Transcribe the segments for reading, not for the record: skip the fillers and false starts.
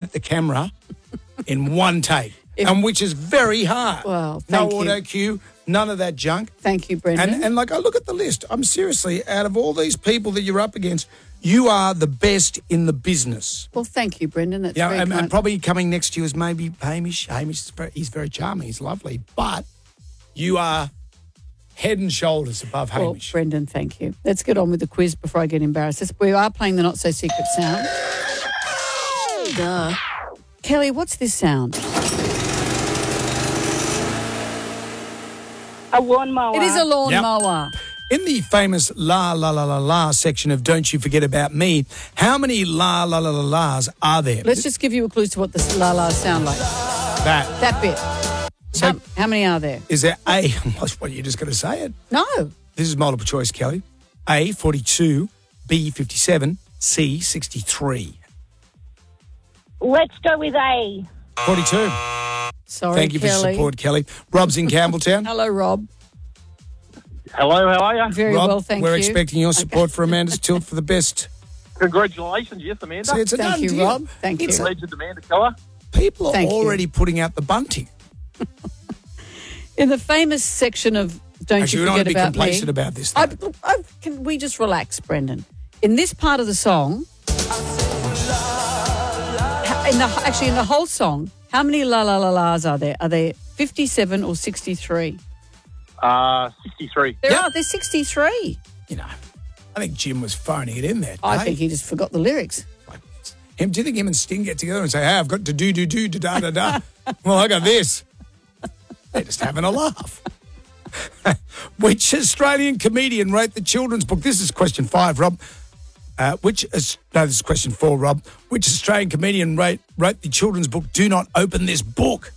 at the camera in one take, and which is very hard. Well, no thank you. auto cue, none of that junk. Thank you, Brendan. And like, I look at the list. I'm seriously, out of all these people that you're up against, you are the best in the business. Well, thank you, Brendan. That's Yeah, very and kind. probably coming next to you is maybe Hamish. Hamish is he's very charming. He's lovely, but you are head and shoulders above Well, Hamish. Brendan, thank you. Let's get on with the quiz before I get embarrassed. We are playing the not-so-secret sound. Duh. Kelly, what's this sound? A lawnmower. It is a Yep. lawnmower. In the famous la la la la la section of Don't You Forget About Me, how many la la la la la's are there? Let's just give you a clue to what the la-la sound like. that. That bit. So How many are there? is there A? What, you're just going to say it? No. This is multiple choice, Kelly. A, 42, B, 57, C, 63. Let's go with A. 42. Sorry, Thank you for your Kelly. support, Kelly. Rob's in Campbelltown. Hello, Rob. Hello, how are you? Very Rob, well, thank we're you. expecting your support for Amanda's Tilt for the best. Congratulations, yes, Amanda. See, it's a Thank done you, deal. Rob. Thank It's you. Legend Amanda Keller. People are Thank you. already putting out the bunting. In the famous section of Don't Actually, we You don't want Forget to be About complacent Me. about this. though. Can we just relax, Brendan? In this part of the song, in the whole song, how many la la la la's are there? Are there 57 or 63? 63. There's 63. You know, I think Jim was phoning it in there. I Dave. think he just forgot the lyrics. Do you think him and Sting get together and say, hey, I've got to do, da, da, da. Well, I got this. They're just having a laugh. Which Australian comedian wrote the children's book? This is question 5, Rob. This is question 4, Rob. Which Australian comedian wrote the children's book, Do Not Open This Book?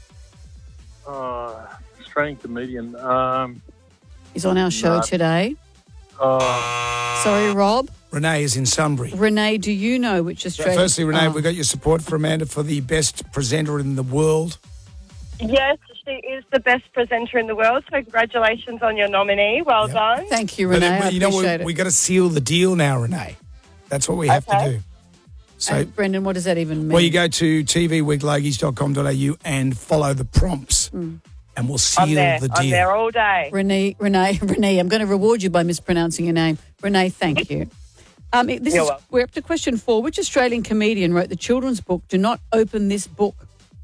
Australian comedian. He's on our show today. Sorry, Rob. Renee is in Sunbury. Renee, do you know which Australian... Firstly, Renee, Oh. we got your support for Amanda for the best presenter in the world. Yes, she is the best presenter in the world, so congratulations on your nominee. Well done. Thank you, But Renee. I you know, appreciate we it. got to seal the deal now, Renee. That's what we have to Okay. do. So, And Brendan, what does that even mean? well, you go to tvweeklogies.com.au and follow the prompts, and we'll seal I'm there. the deal. I'm there all day. Renee, I'm going to reward you by mispronouncing your name. Renee, thank you. You're welcome. We're up to question 4. Which Australian comedian wrote the children's book, Do Not Open This Book?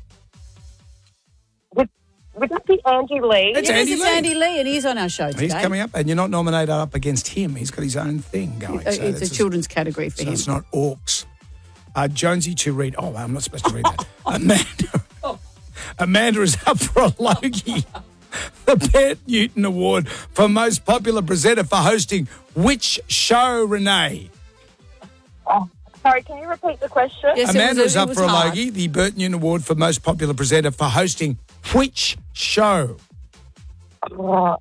Would that be Andy Lee? It's Yes, Andy it's Lee. Andy Lee, and he's on our show today. He's coming up, and you're not nominated up against him. He's got his own thing going. So It's a that's children's category for So him. it's not orcs. Jonesy to read. Oh, I'm not supposed to read that. Amanda is up for a Logie. The Bert Newton Award for Most Popular Presenter for hosting which show, Renee? Sorry, can you repeat the question? Yes, Amanda is up it for a was hard. Logie. The Bert Newton Award for Most Popular Presenter for hosting which show? Oh,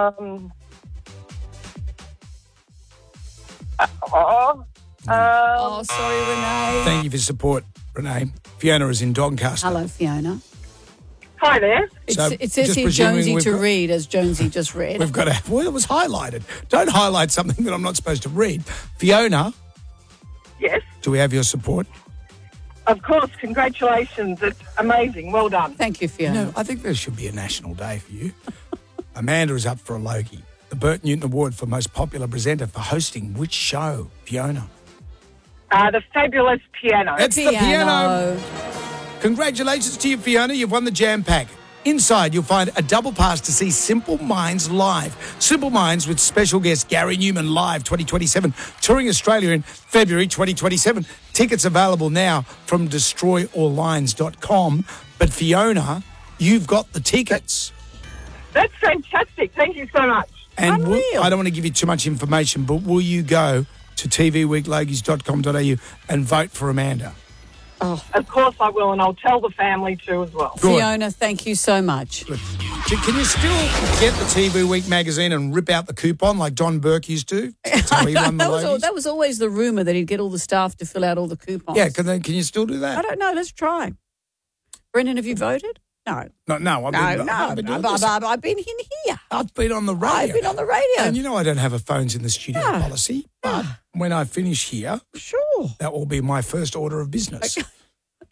Oh, sorry, Renee. Thank you for your support, Renee. Fiona is in Doncaster. Hello, Fiona. hi there. So, It says just here presuming Jonesy we've to got- read, as Jonesy just read. We've got to. Well, it was highlighted. Don't highlight something that I'm not supposed to read. Fiona, Yes, do we have your support? of course. Congratulations. It's amazing. Well done. Thank you, Fiona. No, I think there should be a national day for you. Amanda is up for a Logie. The Bert Newton Award for Most Popular Presenter for hosting which show, Fiona? The fabulous piano. It's the piano. Congratulations to you, Fiona. You've won the Jam Pack. Inside, you'll find a double pass to see Simple Minds live. Simple Minds with special guest Gary Newman live 2027, touring Australia in February 2027. Tickets available now from destroyallines.com. But Fiona, you've got the tickets. That's fantastic. Thank you so much. And Unreal. I don't want to give you too much information, but will you go to tvweeklogies.com.au and vote for Amanda? Of course I will, and I'll tell the family too as well. Good. Fiona, thank you so much. Can you still get the TV Week magazine and rip out the coupon like Don Burke used to? That's how he won the Logies. that was always the rumour that he'd get all the staff to fill out all the coupons. Yeah, can you still do that? I don't know. Let's try. Brendan, have you voted? No. No, I've been doing this. I've been in here. I've been on the radio. I've been on the radio. And you know I don't have a phones in the studio Yeah. policy, but when I finish here, Sure. that will be my first order of business.